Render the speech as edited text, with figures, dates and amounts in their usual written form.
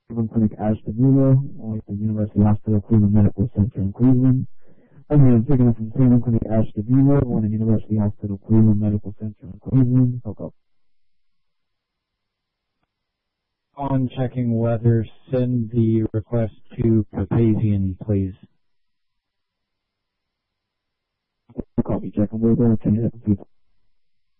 Cleveland Clinic Ashtabula, at the University Hospital Cleveland Medical Center in Cleveland. Again, picking up from Cleveland Clinic Ashtabula, one at University Hospital Cleveland Medical Center in Cleveland. Okay. On checking weather, send the request to Papazian, please. Copy, checking weather, 10 seconds, please.